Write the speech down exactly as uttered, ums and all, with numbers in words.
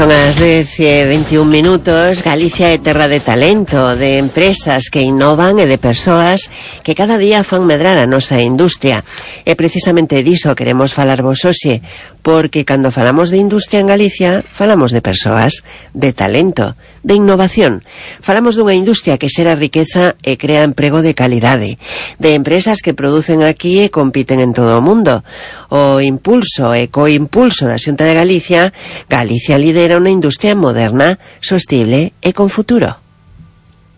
Son as dez e veintiún minutos. Galicia é terra de talento, de empresas que innovan e de persoas que cada día fan medrar a nosa industria. E precisamente diso queremos falarvos hoxe, porque cando falamos de industria en Galicia, falamos de persoas, de talento, de innovación. Falamos dunha industria que xera riqueza e crea emprego de calidade, de empresas que producen aquí e compiten en todo o mundo. O impulso e coimpulso da Xunta de Galicia, Galicia lidera unha industria moderna, sostible e con futuro.